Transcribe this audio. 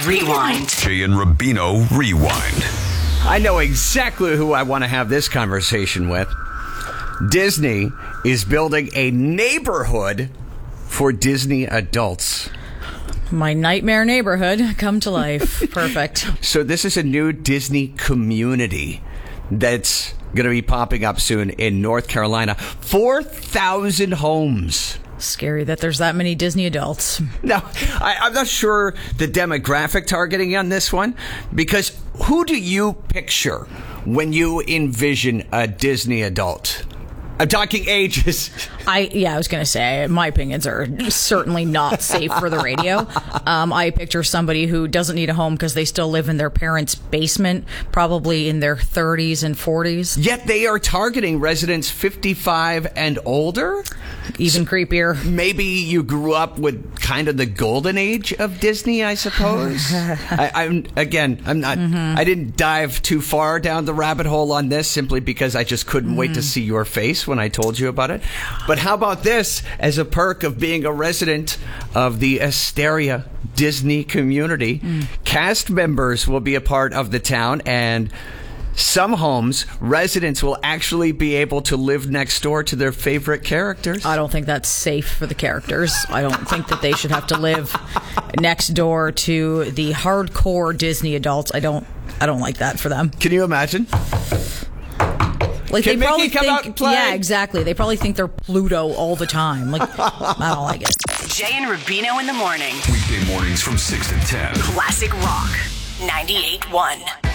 Rewind. Jay and Rubino Rewind. I know exactly who I want to have this conversation with. Disney is building a neighborhood for Disney adults. My nightmare neighborhood come to life. Perfect. So this is a new Disney community that's going to be popping up soon in North Carolina. 4,000 homes. Scary that there's that many Disney adults. Now, I'm not sure the demographic targeting on this one, because who do you picture when you envision a Disney adult? I'm talking ages. I was going to say, my opinions are certainly not safe for the radio. I picture somebody who doesn't need a home because they still live in their parents' basement, probably in their 30s and 40s. Yet they are targeting residents 55 and older? Even creepier. Maybe you grew up with kind of the golden age of Disney, I suppose. I didn't dive too far down the rabbit hole on this simply because I just couldn't wait to see your face when I told you about it. But how about this as a perk of being a resident of the Asteria Disney community? Cast members will be a part of the town, and some homes, residents will actually be able to live next door to their favorite characters. I don't think that's safe for the characters. I don't think that they should have to live next door to the hardcore Disney adults. I don't like that for them. Can you imagine? Like Can they probably Mickey come out and play? Yeah, exactly. They probably think they're Pluto all the time. Like, I don't like it. Jay and Rubino in the morning. Weekday mornings from 6 to 10. Classic Rock 98.1.